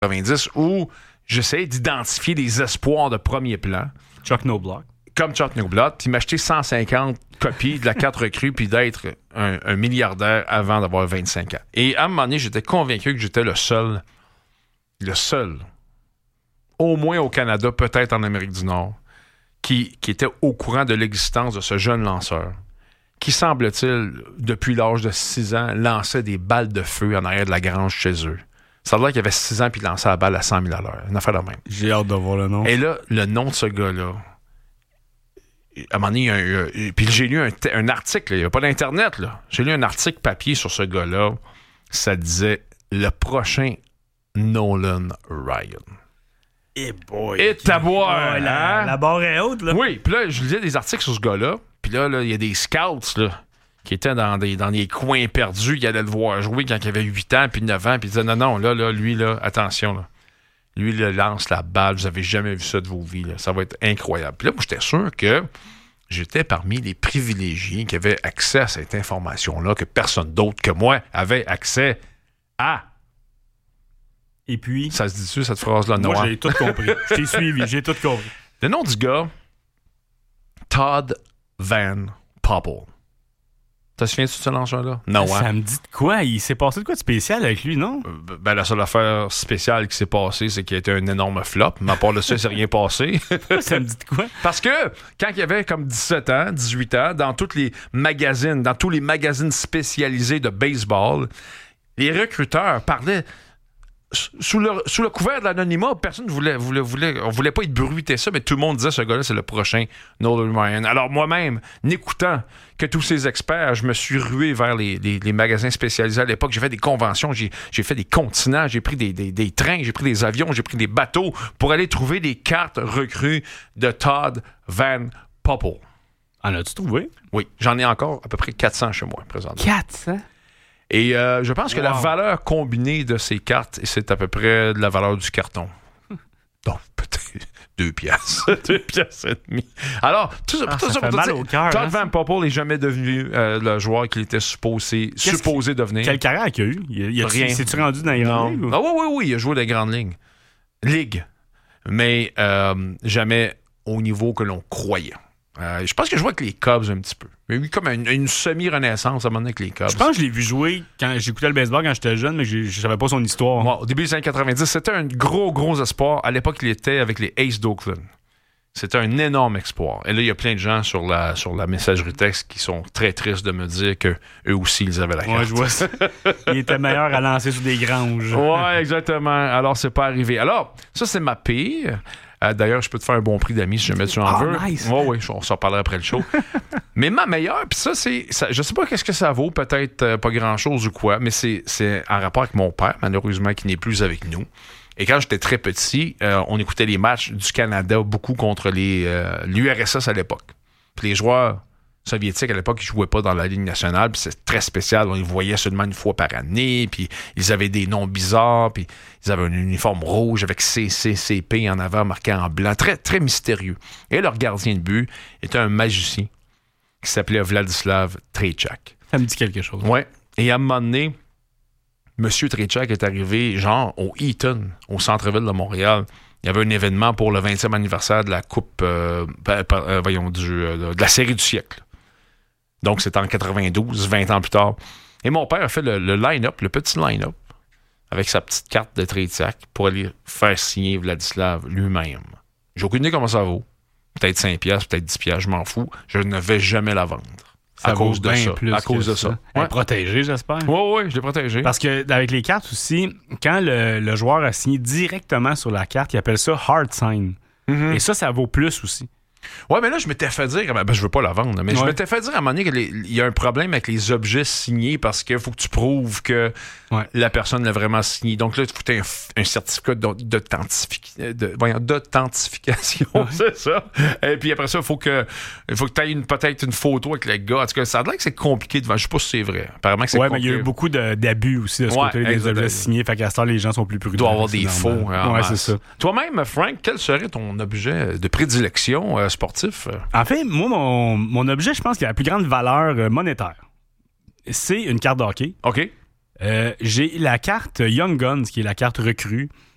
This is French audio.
90 où j'essayais d'identifier des espoirs de premier plan. Chuck Knobloch. Comme Chuck Knobloch, puis m'acheter 150 copies de la carte recrue puis d'être un milliardaire avant d'avoir 25 ans. Et à un moment donné, j'étais convaincu que j'étais le seul, au moins au Canada, peut-être en Amérique du Nord, qui était au courant de l'existence de ce jeune lanceur, qui, semble-t-il, depuis l'âge de 6 ans, lançait des balles de feu en arrière de la grange chez eux. Ça a l'air qu'il avait 6 ans puis il lançait la balle à 100 000 à l'heure. Une affaire de même. J'ai hâte de voir le nom. Et là, le nom de ce gars-là, à un moment donné, puis j'ai lu un article, il n'y a pas d'Internet, là. J'ai lu un article papier sur ce gars-là. Ça disait « Le prochain Nolan Ryan ». Et boy! Et taboire! La barre est haute, là. Oui, puis là, je lisais des articles sur ce gars-là. Puis là, il y a des scouts, là, qui étaient dans des coins perdus, qui allaient le voir jouer quand il avait 8 ans, puis 9 ans, puis ils disaient non, lui, là, attention, là. Lui, il lance la balle, vous n'avez jamais vu ça de vos vies, là. Ça va être incroyable. Puis là, moi, j'étais sûr que j'étais parmi les privilégiés qui avaient accès à cette information-là, que personne d'autre que moi avait accès à. Et puis... Ça se dit-tu, cette phrase-là? Non. Moi, j'ai tout compris. Je t'ai suivi, j'ai tout compris. Le nom du gars, Todd Van Poppel. T'as souviens-tu de ce lanceur-là? Non, hein? Ça me dit de quoi? Il s'est passé de quoi de spécial avec lui, non? Ben, la seule affaire spéciale qui s'est passée, c'est qu'il a été un énorme flop. Mais à part de ça, il s'est rien passé. Ça me dit de quoi? Parce que quand il avait comme 17 ans, 18 ans, dans tous les magazines spécialisés de baseball, les recruteurs parlaient sous le couvert de l'anonymat. Personne ne voulait pas être bruité ça, mais tout le monde disait ce gars-là, c'est le prochain Nolan Ryan. Alors moi-même, n'écoutant que tous ces experts, je me suis rué vers les magasins spécialisés à l'époque. J'ai fait des conventions, j'ai fait des continents, j'ai pris des trains, j'ai pris des avions, j'ai pris des bateaux pour aller trouver des cartes recrues de Todd Van Poppel. En as-tu trouvé? Oui, j'en ai encore à peu près 400 chez moi présentement. 400? Et je pense que la valeur combinée de ces cartes, c'est à peu près de la valeur du carton. Donc, peut-être 2 piastres. 2 piastres et demi. Alors, tout ça pour te dire, Todd Van Poppel n'est jamais devenu le joueur qu'il était supposé devenir. Quelle carrière qu'il a eu? Rien. S'est-tu rendu dans les grandes ligues? Ah oui, il a joué dans les grandes ligues. Mais jamais au niveau que l'on croyait. Je pense que je vois avec les Cubs un petit peu. Il y a eu comme une semi-renaissance à un moment donné avec les Cubs. Je pense que je l'ai vu jouer quand j'écoutais le baseball quand j'étais jeune, mais je savais pas son histoire. Moi, au début des années 90, c'était un gros espoir. À l'époque, il était avec les Aces d'Oakland. C'était un énorme espoir. Et là, il y a plein de gens sur la messagerie texte qui sont très tristes de me dire qu'eux aussi, ils avaient la carte. Ouais, je vois ça. Il était meilleur à lancer sur des granges. Ouais, exactement. Alors, c'est pas arrivé. Alors, ça, c'est ma pire. D'ailleurs, je peux te faire un bon prix d'amis si jamais tu en veux. Nice. Oui, on s'en parlera après le show. Mais ma meilleure, puis ça, je sais pas qu'est-ce que ça vaut, peut-être pas grand-chose ou quoi, mais c'est en rapport avec mon père, malheureusement, qui n'est plus avec nous. Et quand j'étais très petit, on écoutait les matchs du Canada beaucoup contre l'URSS à l'époque. Puis les joueurs soviétiques à l'époque, ils jouaient pas dans la Ligue nationale, puis c'est très spécial. On les voyait seulement une fois par année, puis ils avaient des noms bizarres, puis ils avaient un uniforme rouge avec CCCP en avant marqué en blanc, très, très mystérieux. Et leur gardien de but était un magicien qui s'appelait Vladislav Trejčak. Ça me dit quelque chose. Ouais. Et à un moment donné, M. Trejčak est arrivé, genre, au Eaton, au centre-ville de Montréal. Il y avait un événement pour le 20e anniversaire de la Coupe, de la Série du siècle. Donc, c'était en 92, 20 ans plus tard. Et mon père a fait le line-up, le petit line-up, avec sa petite carte de Trejčak pour aller faire signer Vladislav lui-même. J'ai aucune idée comment ça vaut. Peut-être 5 piastres, peut-être 10 piastres, je m'en fous. Je ne vais jamais la vendre. À cause de ça. À cause de ça. Ouais. Protégé, j'espère. Oui, je l'ai protégé. Parce que avec les cartes aussi, quand le joueur a signé directement sur la carte, il appelle ça hard sign. Mm-hmm. Et ça vaut plus aussi. Ouais, mais là, je m'étais fait dire, je veux pas la vendre, mais je m'étais fait dire à un moment donné qu'il y a un problème avec les objets signés parce qu'il faut que tu prouves que la personne l'a vraiment signé. Donc là, il faut que tu aies un certificat d'authentification, c'est ça. Et puis après ça, il faut que tu aies peut-être une photo avec le gars. En tout cas, ça a l'air que c'est compliqué de vendre. Je sais pas si c'est vrai. Apparemment que c'est compliqué. Mais il y a eu beaucoup d'abus aussi de ce côté des objets signés. Fait qu'à ce temps, les gens sont plus prudents. Il doit y avoir des faux. Ouais, c'est ça. Toi-même, Frank, quel serait ton objet de prédilection sportif? En fait, moi, mon objet, je pense qu'il a la plus grande valeur monétaire. C'est une carte de hockey. OK. J'ai la carte Young Guns, qui est la carte recrue.